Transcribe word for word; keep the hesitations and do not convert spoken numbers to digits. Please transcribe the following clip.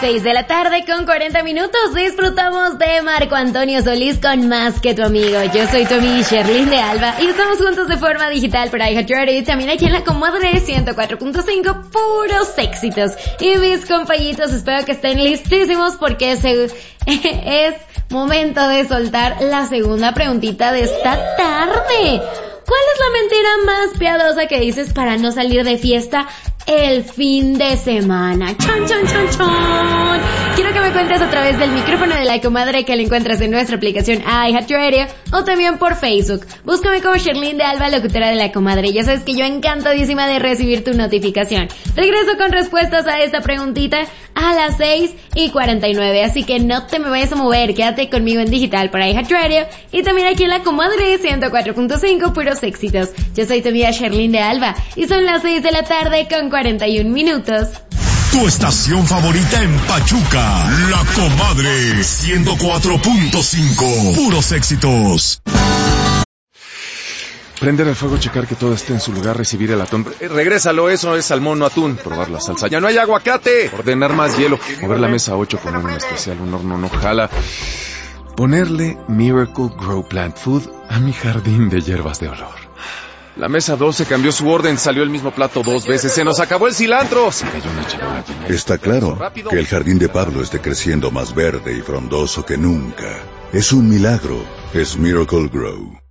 seis de la tarde con cuarenta minutos. Disfrutamos de Marco Antonio Solís con Más que tu amigo. Yo soy tu amiga Sherlyn de Alba y estamos juntos de forma digital por iHeartRadio y también aquí en la Comadre ciento cuatro punto cinco, puros éxitos. Y mis compañitos, espero que estén listísimos porque se, es momento de soltar la segunda preguntita de esta tarde. ¿Cuál es la mentira más piadosa que dices para no salir de fiesta el fin de semana? ¡Chon, chon, chon, chon! Quiero que me cuentes a través del micrófono de la Comadre que lo encuentras en nuestra aplicación iHeartRadio o también por Facebook. Búscame como Sherlyn de Alba, locutora de la Comadre. Ya sabes que yo encantadísima de recibir tu notificación. Regreso con respuestas a esta preguntita a las seis y cuarenta y nueve, así que no te me vayas a mover, quédate conmigo en digital por iHeartRadio y también aquí en la Comadre ciento cuatro punto cinco, puros éxitos. Yo soy tu amiga Sherlyn de Alba y son las seis de la tarde con cuarenta y un minutos. Tu estación favorita en Pachuca, La Comadre ciento cuatro punto cinco, puros éxitos. Prender el fuego, checar que todo esté en su lugar, recibir el atún. Eh, regrésalo, eso es salmón, no atún. Probar la salsa. Ya no hay aguacate. Ordenar más hielo. Mover la mesa ocho, poner un especial, un horno no jala. Ponerle Miracle Grow Plant Food a mi jardín de hierbas de olor. La mesa doce cambió su orden, salió el mismo plato dos veces, se nos acabó el cilantro. Se cayó una charola. Está claro que el jardín de Pablo esté creciendo más verde y frondoso que nunca. Es un milagro, es Miracle Grow.